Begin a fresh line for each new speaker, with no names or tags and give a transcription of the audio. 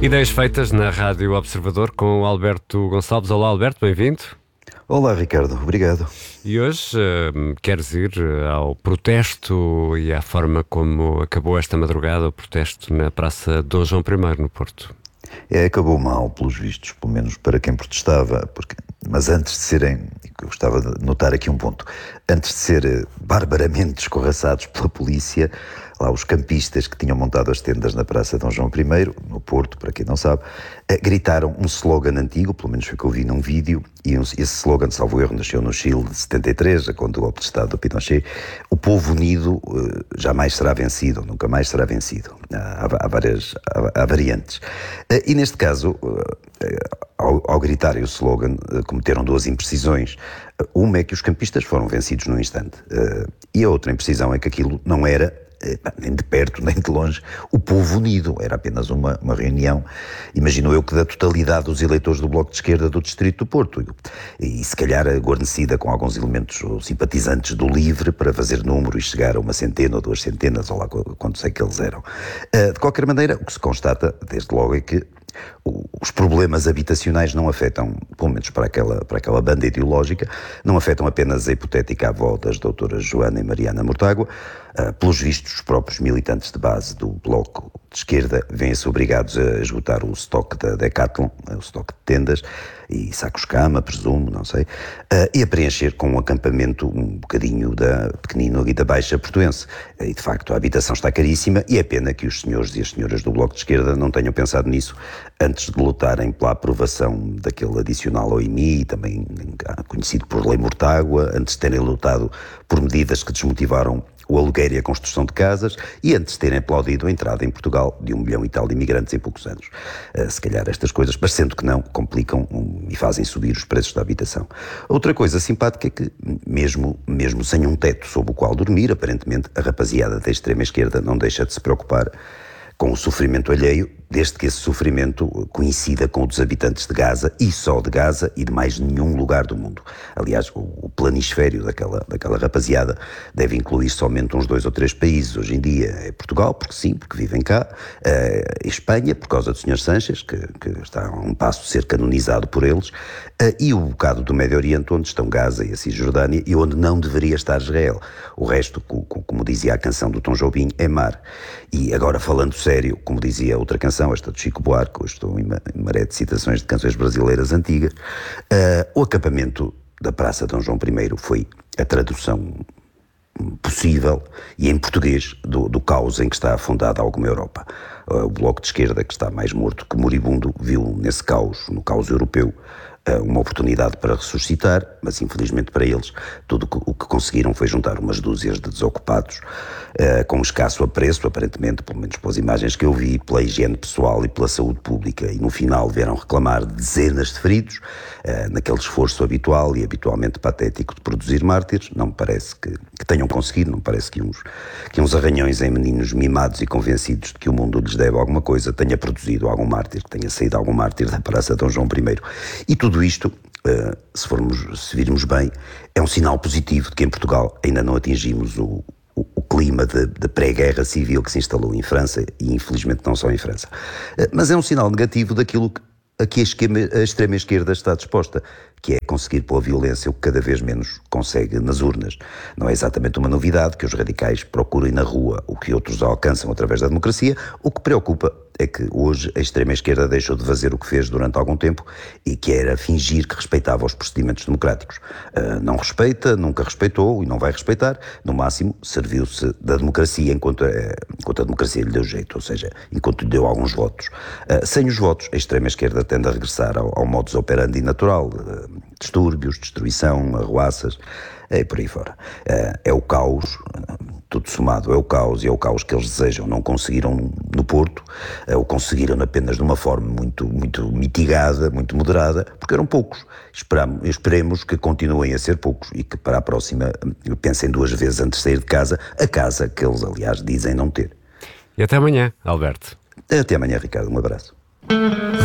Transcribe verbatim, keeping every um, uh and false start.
Ideias feitas na Rádio Observador com o Alberto Gonçalves. Olá, Alberto, bem-vindo.
Olá, Ricardo, obrigado.
E hoje uh, queres ir ao protesto e à forma como acabou esta madrugada o protesto na Praça Dom João I, no Porto.
É, acabou mal, pelos vistos, pelo menos para quem protestava, porque, mas antes de serem, eu gostava de notar aqui um ponto, antes de ser barbaramente escorraçados pela polícia, lá os campistas que tinham montado as tendas na Praça Dom João I, no Porto, para quem não sabe, gritaram um slogan antigo, pelo menos foi o que eu vi num vídeo, e esse slogan, salvo erro, nasceu no Chile de setenta e três, quando o golpe de Estado do Pinochet: o povo unido uh, jamais será vencido, nunca mais será vencido. Há, há, várias, há, há variantes. Uh, e neste caso, uh, ao, ao gritarem o slogan, uh, cometeram duas imprecisões. Uh, uma é que os campistas foram vencidos num instante, uh, e a outra imprecisão é que aquilo não era, nem de perto, nem de longe, o povo unido. Era apenas uma, uma reunião, imagino eu, que da totalidade dos eleitores do Bloco de Esquerda do Distrito do Porto, e se calhar guarnecida com alguns elementos simpatizantes do LIVRE para fazer número e chegar a uma centena ou duas centenas, ou lá quantos é que eles eram. De qualquer maneira, o que se constata, desde logo, é que os problemas habitacionais não afetam, pelo menos para aquela, para aquela banda ideológica, não afetam apenas a hipotética avó das doutoras Joana e Mariana Mortágua. Uh, pelos vistos, os próprios militantes de base do Bloco de Esquerda vêm-se obrigados a esgotar o estoque da Decathlon, o estoque de tendas e sacos-cama, presumo, não sei, uh, e a preencher com um acampamento um bocadinho da pequenino e da Baixa Portuense. E, de facto, a habitação está caríssima e é pena que os senhores e as senhoras do Bloco de Esquerda não tenham pensado nisso antes de lutarem pela aprovação daquele adicional ao I M I, também conhecido por Lei Mortágua, antes de terem lutado por medidas que desmotivaram o aluguer e a construção de casas, e antes de terem aplaudido a entrada em Portugal de um milhão e tal de imigrantes em poucos anos. Uh, se calhar estas coisas, parecendo que não, complicam um, e fazem subir os preços da habitação. Outra coisa simpática é que, mesmo, mesmo sem um teto sob o qual dormir, aparentemente a rapaziada da extrema-esquerda não deixa de se preocupar com o sofrimento alheio, desde que esse sofrimento coincida com o dos habitantes de Gaza, e só de Gaza, e de mais nenhum lugar do mundo. Aliás, o, o planisfério daquela, daquela rapaziada deve incluir somente uns dois ou três países. Hoje em dia é Portugal, porque sim, porque vivem cá, uh, Espanha, por causa do senhor Sánchez, que, que está a um passo de ser canonizado por eles, uh, e o bocado do Médio Oriente, onde estão Gaza e a Cisjordânia, e onde não deveria estar Israel. O resto, como dizia a canção do Tom Jobim, é mar. E agora, falando sério, como dizia outra canção, esta do Chico Buarque, hoje estou em maré de citações de canções brasileiras antigas, uh, o acampamento da Praça Dom João I foi a tradução possível e em português do, do caos em que está afundada alguma Europa. Uh, o Bloco de Esquerda, que está mais morto que moribundo, viu nesse caos, no caos europeu, uma oportunidade para ressuscitar, mas infelizmente para eles tudo o que conseguiram foi juntar umas dúzias de desocupados uh, com escasso apreço, aparentemente, pelo menos pelas imagens que eu vi, pela higiene pessoal e pela saúde pública, e no final vieram reclamar de dezenas de feridos, uh, naquele esforço habitual e habitualmente patético de produzir mártires. Não me parece que, que tenham conseguido, não me parece que uns, que uns arranhões em meninos mimados e convencidos de que o mundo lhes deve alguma coisa tenha produzido algum mártir, que tenha saído algum mártir da Praça Dom João I. E tudo Tudo isto, se, formos, se virmos bem, é um sinal positivo de que em Portugal ainda não atingimos o, o, o clima de, de pré-guerra civil que se instalou em França, e infelizmente não só em França. Mas é um sinal negativo daquilo que a que a, esquema, a extrema-esquerda está disposta, que é conseguir pela violência o que cada vez menos consegue nas urnas. Não é exatamente uma novidade que os radicais procurem na rua o que outros alcançam através da democracia. O que preocupa é que hoje a extrema-esquerda deixou de fazer o que fez durante algum tempo, e que era fingir que respeitava os procedimentos democráticos. Uh, não respeita, nunca respeitou e não vai respeitar. No máximo, serviu-se da democracia enquanto, uh, enquanto a democracia lhe deu jeito, ou seja, enquanto lhe deu alguns votos. Uh, sem os votos, a extrema-esquerda tende a regressar ao, ao modus operandi natural, uh, distúrbios, destruição, arruaças, e por aí fora. Uh, é o caos, tudo somado, é o caos, e é o caos que eles desejam. Não conseguiram no Porto, uh, o conseguiram apenas de uma forma muito, muito mitigada, muito moderada, porque eram poucos. Esperamos, esperemos que continuem a ser poucos, e que para a próxima pensem duas vezes antes de sair de casa, a casa que eles, aliás, dizem não ter.
E até amanhã, Alberto.
Até amanhã, Ricardo. Um abraço.